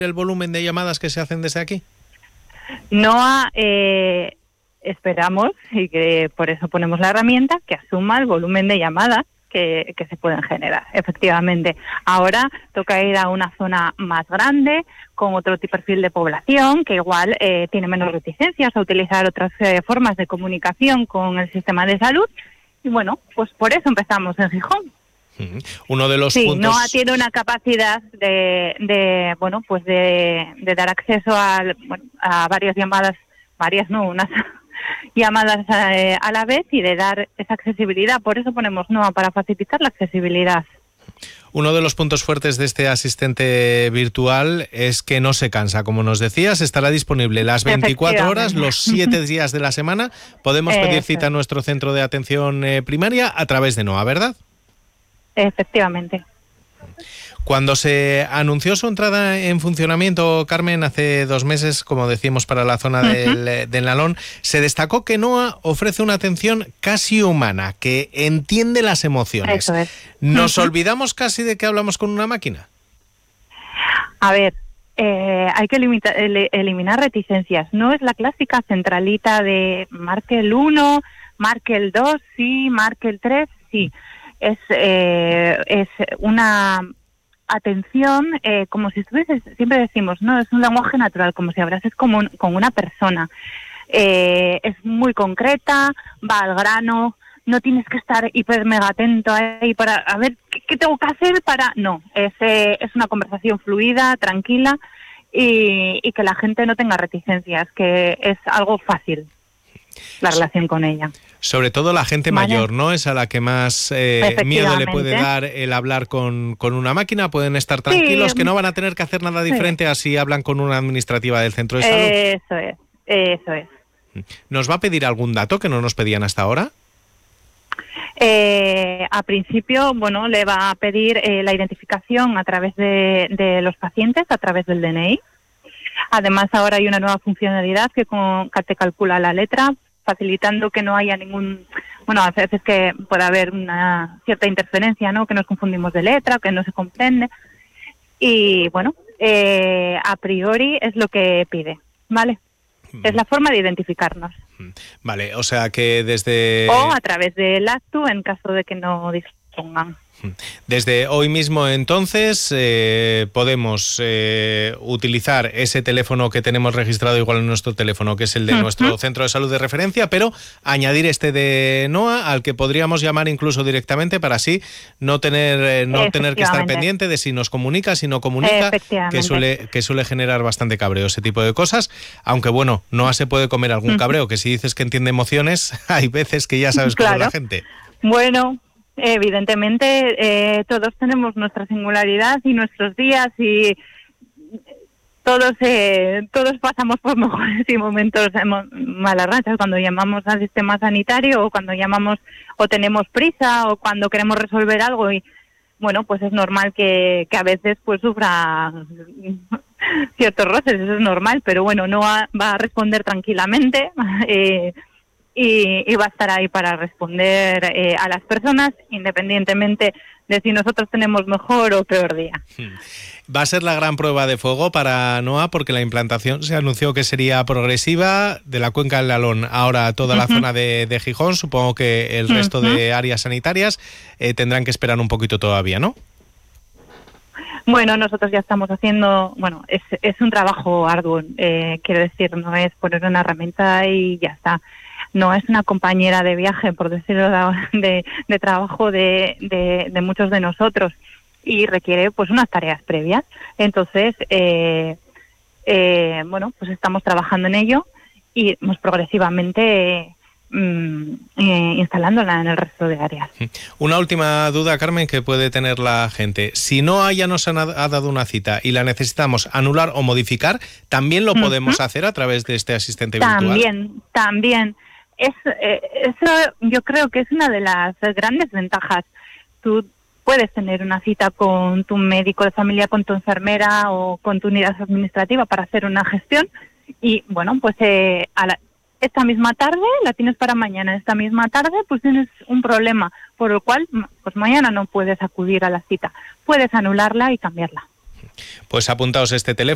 el volumen de llamadas que se hacen desde aquí? NOA, esperamos, y que por eso ponemos la herramienta, que asuma el volumen de llamadas que se pueden generar, efectivamente. Ahora toca ir a una zona más grande, con otro perfil de población, que igual tiene menos reticencias a utilizar otras formas de comunicación con el sistema de salud. Y bueno, pues por eso empezamos en Gijón. Uno de los sí, puntos... NOA tiene una capacidad de dar acceso a varias llamadas, unas llamadas a la vez, y de dar esa accesibilidad. Por eso ponemos NOA, para facilitar la accesibilidad. Uno de los puntos fuertes de este asistente virtual es que no se cansa. Como nos decías, estará disponible las 24 horas, los 7 días de la semana. Podemos pedir cita a nuestro centro de atención primaria a través de NOA, ¿verdad? Efectivamente. Cuando se anunció su entrada en funcionamiento, Carmen, hace 2 meses, como decíamos, para la zona del Nalón, se destacó que NOA ofrece una atención casi humana, que entiende las emociones. Eso es. ¿Nos olvidamos casi de que hablamos con una máquina? A ver, hay que eliminar reticencias. No es la clásica centralita de marque el 1, marque el 2, sí, marque el 3, sí. Es una atención como si estuvieses, siempre decimos, no, es un lenguaje natural, como si hablases con una persona. Es muy concreta, va al grano, no tienes que estar hiper mega atento ahí para a ver qué tengo que hacer para... No, es una conversación fluida, tranquila, y que la gente no tenga reticencias, que es algo fácil la relación con ella. Sobre todo la gente mayor, ¿no? Es a la que más miedo le puede dar el hablar con una máquina. Pueden estar tranquilos, que no van a tener que hacer nada diferente así hablan con una administrativa del centro de salud. Eso es. ¿Nos va a pedir algún dato que no nos pedían hasta ahora? A principio, le va a pedir la identificación a través de los pacientes, a través del DNI. Además, ahora hay una nueva funcionalidad que te calcula la letra, facilitando que no haya ningún... a veces que puede haber una cierta interferencia, ¿no? Que nos confundimos de letra, que no se comprende. Y, a priori es lo que pide, ¿vale? Es la forma de identificarnos. Vale, o sea que desde... O a través del acto, en caso de que no dispongan. Desde hoy mismo, entonces, podemos utilizar ese teléfono que tenemos registrado igual en nuestro teléfono, que es el de nuestro centro de salud de referencia, pero añadir este de NOA, al que podríamos llamar incluso directamente, para así no tener que estar pendiente de si nos comunica, si no comunica, que suele generar bastante cabreo ese tipo de cosas. Aunque NOA se puede comer algún cabreo, que si dices que entiende emociones, hay veces que ya sabes cómo es la gente. Evidentemente, todos tenemos nuestra singularidad y nuestros días, y todos pasamos por mejores y momentos malas rachas cuando llamamos al sistema sanitario, o cuando llamamos o tenemos prisa, o cuando queremos resolver algo, y pues es normal que a veces sufra ciertos roces, eso es normal, pero no va a responder tranquilamente y va a estar ahí para responder a las personas, independientemente de si nosotros tenemos mejor o peor día. Va a ser la gran prueba de fuego para NOA, porque la implantación se anunció que sería progresiva de la cuenca del Nalón, ahora toda la zona de Gijón. Supongo que el resto de áreas sanitarias tendrán que esperar un poquito todavía, ¿no? Nosotros ya estamos haciendo, es un trabajo arduo, quiero decir, no es poner una herramienta y ya está. No es una compañera de viaje, por decirlo de trabajo de muchos de nosotros, y requiere unas tareas previas. Entonces, estamos trabajando en ello y progresivamente instalándola en el resto de áreas. Una última duda, Carmen, que puede tener la gente. Si NOA ya nos ha dado una cita y la necesitamos anular o modificar, ¿también lo podemos hacer a través de este asistente virtual? También. Eso yo creo que es una de las grandes ventajas. Tú puedes tener una cita con tu médico de familia, con tu enfermera o con tu unidad administrativa para hacer una gestión, y esta misma tarde la tienes para mañana, esta misma tarde tienes un problema, por lo cual mañana no puedes acudir a la cita, puedes anularla y cambiarla. Pues apuntaos este teléfono.